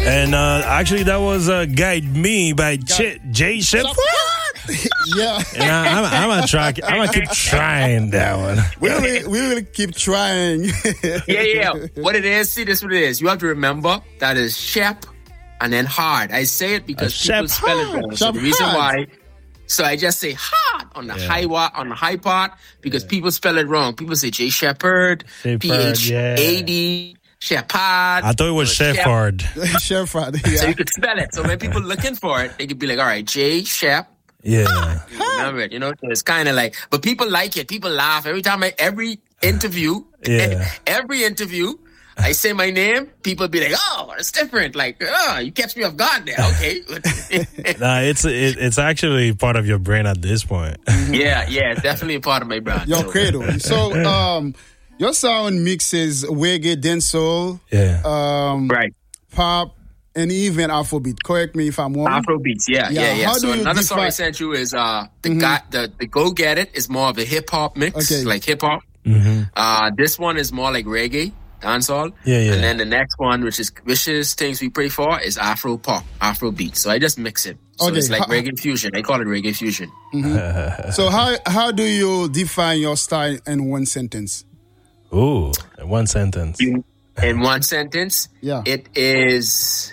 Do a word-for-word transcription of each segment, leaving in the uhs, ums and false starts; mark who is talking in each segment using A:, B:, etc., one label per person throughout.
A: And uh, actually, that was uh, Guide Me by Ch- Jay Shepherd.
B: Yeah.
A: And I, I'm, I'm gonna try. I'm gonna keep trying that one.
B: We will, we will keep trying.
C: yeah, yeah. What it is, see, this is what it is. You have to remember that is Shep and then hard. I say it because
A: Uh,
C: people
A: Shep
C: spell it
B: hard.
C: wrong. So
B: Shep
C: the reason
B: hard.
C: why, so I just say hard on the
A: Yeah.
C: high wa- on the high part because people spell it wrong. People say J Shepherd,
A: Shepherd,
C: P H A D, Shepherd.
A: I thought it was
C: Shep.
A: Shepherd.
B: Shepherd.
C: So
B: Yeah.
C: you could spell it. So when people looking for it, they could be like, all right, J Shep.
A: Yeah.
C: Remember it, you know, it's kind of like, but people like it. People laugh every time I, every interview,
A: Yeah.
C: every interview, I say my name, people be like, oh, it's different. Like, oh, you catch me off guard there. Okay.
A: Nah, it's it, it's actually part of your brain at this point.
C: yeah, yeah, it's definitely a part of my brand.
B: Your
C: so.
B: credo. So, um, your sound mixes reggae, dancehall,
A: Yeah.
B: um,
C: Right.
B: pop, and even Afrobeat. Correct me if I'm wrong.
C: Afrobeats, yeah,
B: Yeah,
C: yeah, yeah.
B: how
C: So
B: do you
C: another song I
B: define-
C: sent you is uh the guy the, the Go Get It is more of a hip hop mix,
B: Okay.
C: like hip hop.
A: Mm-hmm.
C: Uh this one is more like reggae, dancehall.
A: Yeah, yeah.
C: And then the next one, which is which is Things We Pray For, is Afro pop, Afro beat. So I just mix it. So
B: Okay,
C: it's like
B: ha-
C: reggae fusion. I call it reggae fusion.
B: So, how how do you define your style in one sentence?
A: Ooh, one sentence.
C: You, in one sentence,
B: Yeah.
C: it is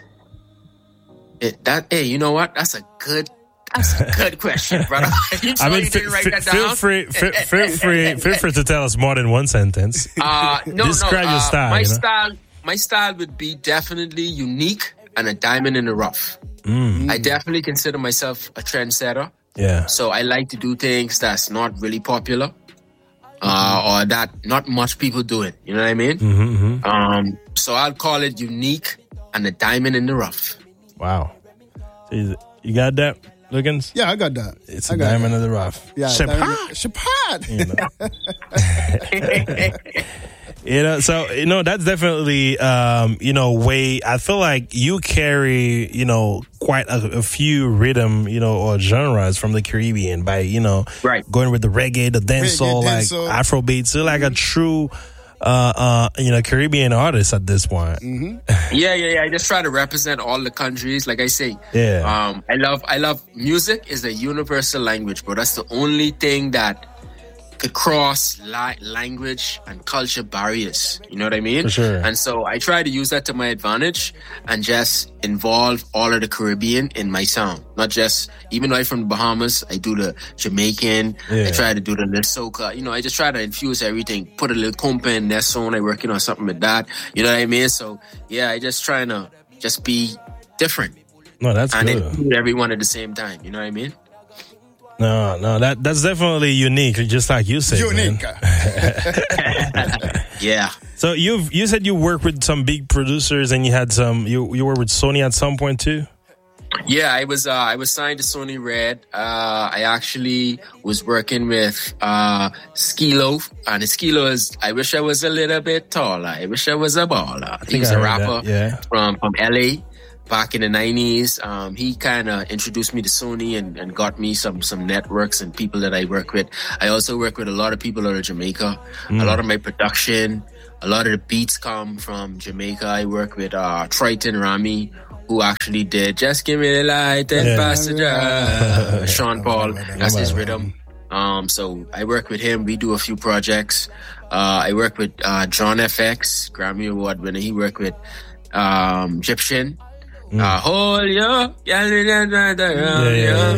C: it that hey, you know what? That's a good that's a good question, brother. You sure
A: I mean,
C: you
A: f-
C: didn't write
A: f-
C: that
A: feel
C: down?
A: free, f- feel free, feel free to tell us more than one sentence.
C: Uh, no,
A: Describe
C: no.
A: your
C: uh,
A: style,
C: My
A: you know?
C: style, my style would be definitely unique and a diamond in the rough.
A: Mm.
C: I definitely consider myself a trendsetter.
A: Yeah.
C: So I like to do things that's not really popular, uh, or that not much people do it. You know what I mean?
A: Mm-hmm, mm-hmm.
C: Um, so I'll call it unique and a diamond in the rough.
A: Wow. So you you got that, Lookins?
B: Yeah, I got that.
A: It's
B: I
A: a
B: got
A: diamond
B: that.
A: in the rough.
B: Yeah,
A: Shepherd.
B: Shepherd.
A: You know. You know, so you know that's definitely um, you know way. I feel like you carry you know quite a, a few rhythm you know or genres from the Caribbean by you know
C: Right.
A: going with the reggae, the dancehall, like
B: dancehall.
A: Afrobeats. You're like a true uh, uh, you know Caribbean artist at this point.
C: Yeah, yeah, yeah. I just try to represent all the countries. Like I say,
A: Yeah.
C: Um, I love, I love music is a universal language, bro. That's the only thing that could cross li- language and culture barriers. You know what I mean?
A: For sure.
C: And so I try to use that to my advantage and just involve all of the Caribbean in my sound. Not just, even though I'm from the Bahamas, I do the Jamaican.
A: Yeah.
C: I try to do the little soca. You know, I just try to infuse everything. Put a little compa in that song. I'm working on something with that. You know what I mean? So yeah, I just trying to just be different
A: No, that's
C: and
A: good.
C: include everyone at the same time. You know what I mean?
A: No, no, that that's definitely unique, just like you said. man.
B: Unique.
C: Yeah.
A: So you've you said you work with some big producers and you had some you you were with Sony at some point too.
C: Yeah, I was uh, I was signed to Sony Red. Uh, I actually was working with uh, Skilo, and Skilo is. I wish I was a little bit taller. I wish I was a baller. He
A: think
C: was
A: I
C: a
A: heard
C: rapper
A: that, yeah.
C: from from L A back in the nineties. Um, he kind of introduced me to Sony and, and got me some some networks and people that I work with. I also work with a lot of people out of Jamaica.
A: Mm.
C: A lot of my production, a lot of the beats come from Jamaica. I work with uh, Triton Rami, who actually did Just Give Me the Light and
A: Yeah.
C: Pass the Jar. Sean Paul, that's his
A: Yeah.
C: rhythm. Um, so I work with him. We do a few projects. Uh, I work with uh, John F X, Grammy Award winner. He worked with um, Egyptian. Uh, hold you, yeah, yeah, yeah,
A: yeah,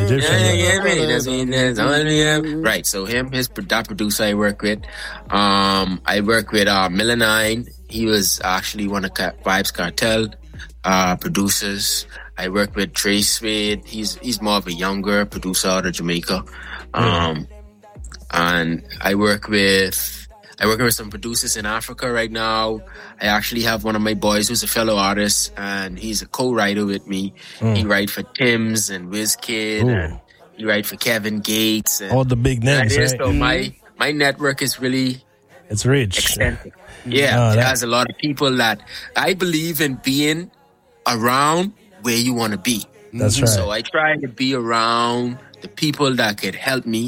A: Egyptian.
C: right. So him, his that producer I work with. Um, I work with uh, Melanine. He was actually one of Ca- Vibes Cartel uh, producers. I work with Trey Swade. He's he's more of a younger producer out of Jamaica. Um, and I work with. I work with some producers in Africa right now. I actually have one of my boys who's a fellow artist, and he's a co-writer with me.
A: Mm.
C: He writes for Tim's and WizKid,
A: Ooh.
C: and he writes for Kevin Gates. And
A: All the big names,
C: that is,
A: right?
C: so my my network is really
A: It's rich.
C: extensive. Yeah,
A: Oh,
C: it
A: that-
C: has a lot of people that I believe in being around where you want to be.
A: That's right.
C: So I try to be around the people that could help me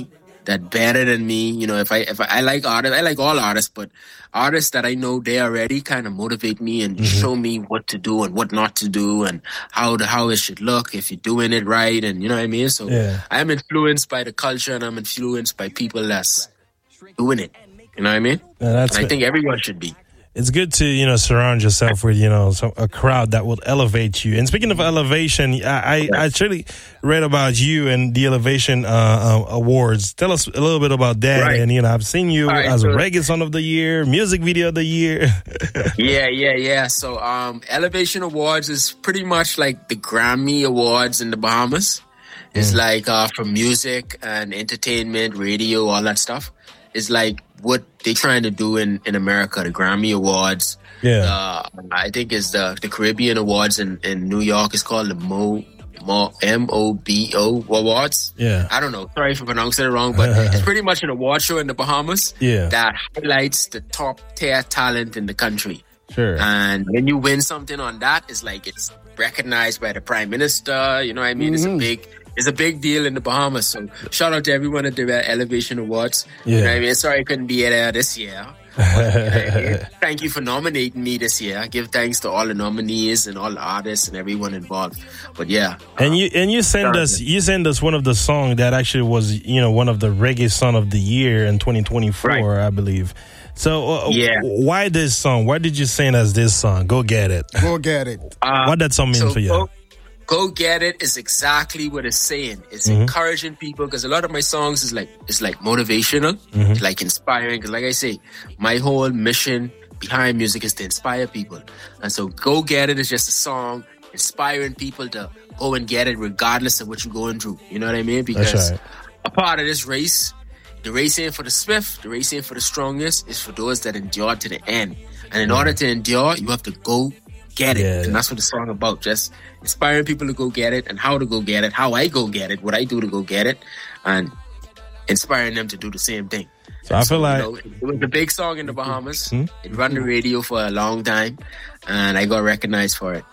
C: that better than me. You know, if I if I, I like artists, I like all artists, but artists that I know they already kind of motivate me and mm-hmm. show me what to do and what not to do and how the how it should look if you're doing it right, and you know what I mean. So yeah. I'm influenced by the culture and I'm influenced by people that's doing it. You know what I mean?
A: Yeah, that's
C: and I think everyone should be.
A: It's good to, you know, surround yourself with, you know, some, a crowd that will elevate you. And speaking of elevation, I, I actually read about you and the Elevation uh, uh, Awards. Tell us a little bit about that. Right. And, you know, I've seen you right, as so, a Reggae Song of the Year, Music Video of the Year.
C: yeah, yeah, yeah. So um, Elevation Awards is pretty much like the Grammy Awards in the Bahamas. It's mm. like uh, for music and entertainment, radio, all that stuff. It's like what they're trying to do in, in America, the Grammy Awards.
A: Yeah.
C: Uh, I think it's the, the Caribbean Awards in, in New York. It's called the Mo, Mo, M O B O Awards.
A: Yeah.
C: I don't know. Sorry if I pronounced it wrong, but it's pretty much an award show in the Bahamas
A: yeah.
C: that highlights the top tier talent in the country.
A: Sure.
C: And when you win something on that, it's like it's recognized by the Prime Minister. You know what I mean? Mm-hmm. It's a big... It's a big deal in the Bahamas. So shout out to everyone at the Elevation Awards.
A: Yeah.
C: You know what I mean? Sorry I couldn't be there this year. But, you know, thank you for nominating me this year. I give thanks to all the nominees and all the artists and everyone involved. But yeah.
A: And um, you and you send us you send us one of the songs that actually was, you know, one of the Reggae Song of the Year in twenty twenty-four, right. I believe. So uh,
C: yeah.
A: why this song? Why did you send us this song? Go Get It.
B: Go Get It.
C: Uh,
A: what that song mean
C: so
A: for you?
C: Go, Go Get It is exactly what it's saying. It's mm-hmm. encouraging people because a lot of my songs is like it's like motivational, mm-hmm. like inspiring. Because like I say, my whole mission behind music is to inspire people, and so Go Get It is just a song inspiring people to go and get it, regardless of what you're going through. You know what I mean? Because
A: right.
C: a part of this race, the race ain't for the swift, the race ain't for the strongest. It's for those that endure to the end. And in mm-hmm. order to endure, you have to go get it.
A: Yeah,
C: and that's what the song about. Just inspiring people to go get it and how to go get it, how I go get it, what I do to go get it, and inspiring them to do the same thing.
A: So and I feel so, like...
C: You know, it was a big song in the Bahamas.
A: Mm-hmm.
C: It ran the radio for a long time, and I got recognized for it.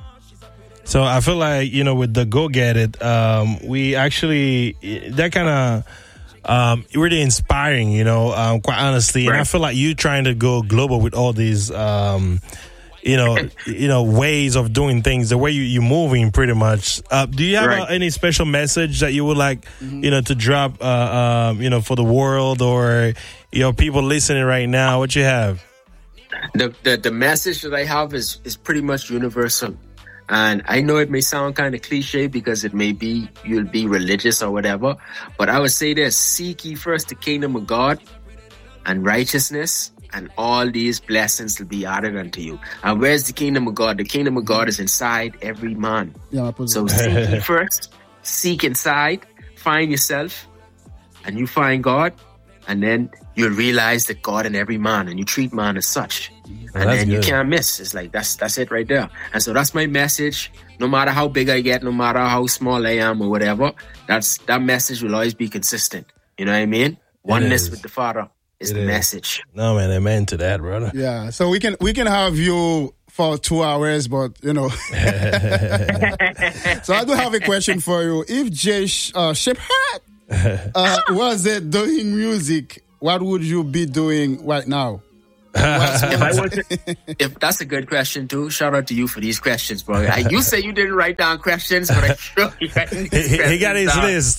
A: So I feel like, you know, with the Go Get It, um, we actually... That kind of... Um, really inspiring, you know, um, quite honestly. Right. And I feel like you trying to go global with all these... Um, You know, you know, ways of doing things, the way you, you're moving pretty much. Uh, do you have
C: right.
A: uh, any special message that you would like, mm-hmm. you know, to drop, uh, um, you know, for the world or, you know, people listening right now? What you have?
C: The, the, the message that I have is, is pretty much universal. And I know it may sound kind of cliche because it may be, you'll be religious or whatever. But I would say this, seek ye first the kingdom of God and righteousness, and all these blessings will be added unto you. And where's the kingdom of God? The kingdom of God is inside every man.
B: Yeah,
C: so seek ye first, seek inside, find yourself, and you find God, and then you'll realize that God in every man, and you treat man as such.
A: Well,
C: and then
A: good.
C: You can't miss. It's like, that's that's it right there. And so that's my message. No matter how big I get, no matter how small I am or whatever, that's that message will always be consistent. You know what I mean? Oneness with the Father. Is the is. message.
A: No, man, amen to that, brother.
B: Yeah, so we can we can have you for two hours, but you know. So I do have a question for you. If Jay uh, Shepherd uh, was it doing music, what would you be doing right now?
C: if I was, if that's a good question too, shout out to you for these questions, bro. I, you say you didn't write down questions, but I'm sure you got these
A: he, he got his
C: down.
A: list.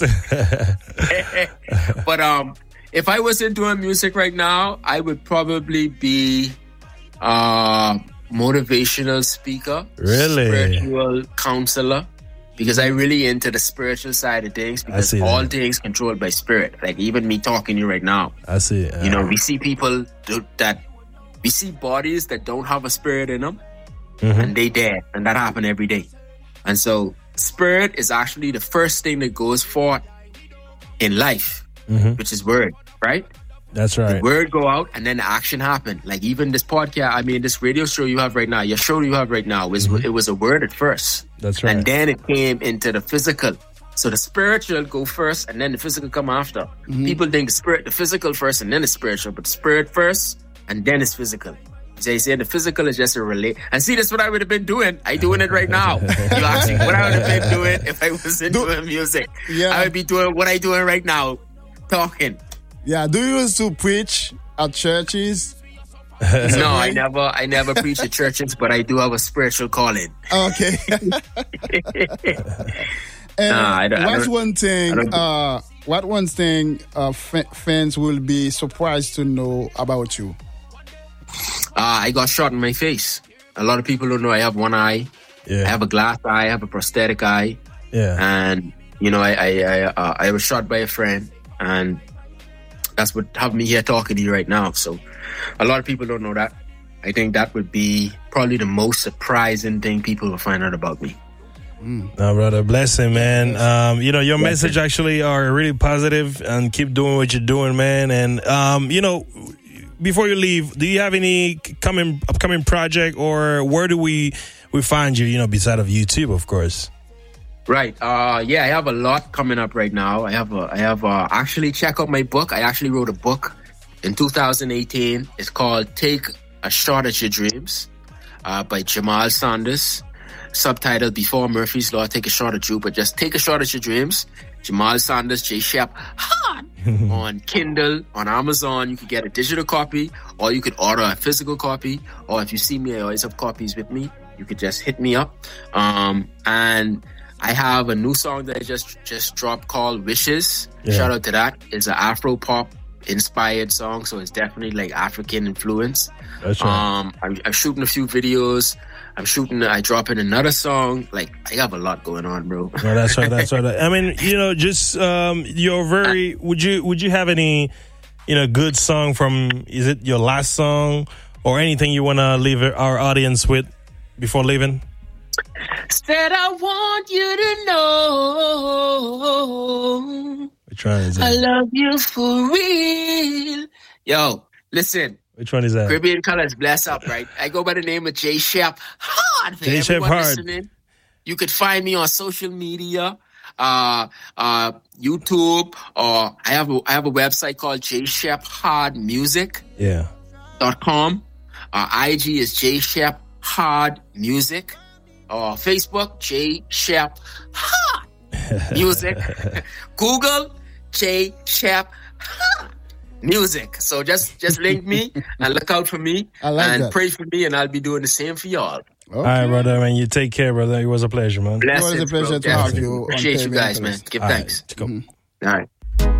C: But um. If I wasn't doing music right now, I would probably be a uh, motivational speaker,
A: really,
C: spiritual counselor, because I really into the spiritual side of things. Because all that. things controlled by spirit. Like even me talking to you right now.
A: I see. Uh,
C: you know, we see people do, that we see bodies that don't have a spirit in them, mm-hmm. and they dead, and that happen every day. And so, spirit is actually the first thing that goes forth in life, mm-hmm. which is word. Right?
A: That's right.
C: The word go out and then the action happen. Like even this podcast, I mean, this radio show you have right now, your show you have right now, was mm-hmm. it was a word at first.
A: That's right.
C: And then it came into the physical. So the spiritual go first and then the physical come after. Mm-hmm. People think the spirit, the physical first and then the spiritual, but the spirit first and then it's physical. They say the physical is just a relay. And see, that's what I would have been doing. I doing it right now. You ask me what I would have been doing if I wasn't doing music. Yeah. I would be doing what I doing right now. talking.
B: Yeah, do you used to preach at churches?
C: No, I never, I never preach at churches, but I do have a spiritual calling.
B: Okay. And
C: Nah, I don't- I
B: what's
C: don't-
B: one thing?
C: don't-
B: Uh, what one thing uh, f- fans will be surprised to know about you?
C: Uh, I got shot in my face. A lot of people don't know I have one eye. I
A: Yeah.
C: have a glass eye. I have a prosthetic eye.
A: Yeah.
C: And you know, I I I, uh, I was shot by a friend, and that's what have me here talking to you right now. So, a lot of people don't know that. I think that would be probably the most surprising thing people will find out about me.
A: No, brother, blessing, man. Um, you know, your message actually are really positive, and keep doing what you're doing, man. And um, you know, before you leave, do you have any coming upcoming project, or where do we we find you? You know, beside of YouTube, of course.
C: Right. Uh, yeah, I have a lot coming up right now. I have a, I have uh actually check out my book. I actually wrote a book in two thousand eighteen. It's called Take a Shot at Your Dreams, uh, by Jamal Sanders. Subtitled Before Murphy's Law, Take a Shot at You, but just take a shot at your dreams. Jamal Sanders, J. Shep, hot on Kindle, on Amazon. You can get a digital copy, or you could order a physical copy. Or if you see me, I always have copies with me. You could just hit me up. Um, and I have a new song that I just just dropped called Wishes.
A: Yeah.
C: Shout out to that. It's an Afro pop inspired song, so it's definitely like African influence.
A: That's right.
C: Um, I'm, I'm shooting a few videos. I'm shooting. I drop in another song. Like I have a lot going on, bro.
A: No, that's right. That's right. I mean, you know, just um, you're very. Would you would you have any, you know, good song from? Is it your last song, or anything you want to leave our audience with before leaving?
C: Said I want you to know
A: Which one is
C: I
A: it?
C: love you for real. Yo, listen.
A: Which one is that?
C: Caribbean Colors, bless up, right? I go by the name of J. Shep Hard. For
A: J. Shep
C: everyone
A: Hard.
C: listening, you could find me on social media, uh, uh, YouTube, or I have a, I have a website called J. Shep Hard Music
A: Yeah.
C: dot com. Uh, I G is J. Shep Hard Music. Or Facebook, J. Shep Hard Music. Google, J. Shep Hard Music. So just just link me and look out for me
B: I like
C: and
B: that.
C: pray for me, and I'll be doing the same for y'all.
B: Okay.
A: All right, brother, man. You take care, brother. It was a pleasure, man.
C: Blessings,
B: a pleasure
C: bro.
B: to have
C: Definitely.
B: you on
C: Appreciate you
B: Caribbean
C: guys, man.
B: Colors.
C: Give
A: All right,
C: thanks.
A: let's go.
C: All right.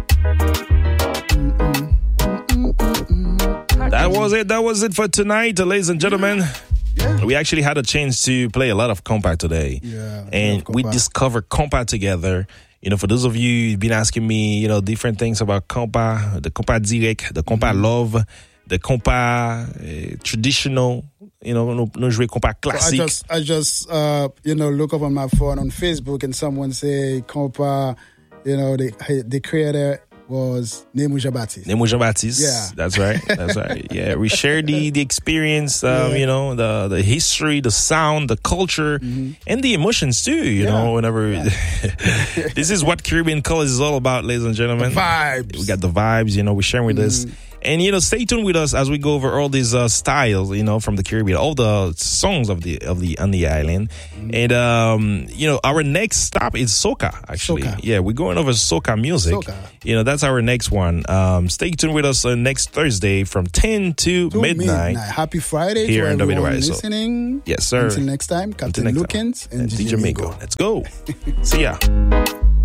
A: That was it. That was it for tonight, ladies and gentlemen.
B: Yeah.
A: We actually had a chance to play a lot of compa today.
B: Yeah,
A: And
B: love
A: we
B: compa.
A: discovered compa together. You know, for those of you who've been asking me, you know, different things about compa, the compa direct, the compa
B: Mm-hmm.
A: love, the compa uh, traditional, you know, no, no jouer compa
B: I
A: classique.
B: just, I just, uh, you know, look up on my phone on Facebook and someone say, compa, you know, the the creator was Nemu Jabati.
A: Nemo Jean-Baptiste.
B: Yeah.
A: That's right. That's right. Yeah. We share the, the experience, um,
B: Yeah.
A: you know, the, the history, the sound, the culture, and the emotions too, you
B: Yeah.
A: know, whenever. This is what Caribbean Colors is all about, ladies and gentlemen.
B: Vibes.
A: We got the vibes, you know, we're sharing with us. And, you know, stay tuned with us as we go over all these uh, styles, you know, from the Caribbean, all the songs of the, of the, on the island. And, um, you know, our next stop is soca, actually.
B: Soca.
A: Yeah, we're going over soca music.
B: Soca.
A: You know, that's our next one. Um, stay tuned with us uh, next Thursday from ten to,
B: To
A: midnight.
B: Happy Friday
A: Here
B: to
A: on W
B: everyone
A: W I S O.
B: listening.
A: Yes, sir.
B: Until next time, Captain
A: Until next
B: Lukens
A: time.
B: and
A: D J
B: D J
A: Mingo.
B: Mingo.
A: Let's go. See ya.